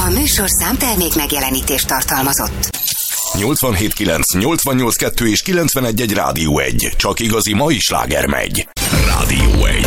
A műsorszám termék megjelenítést tartalmazott. 87.9, 88.2 és 91.1 Rádió 1. Csak igazi mai sláger megy. Rádió 1.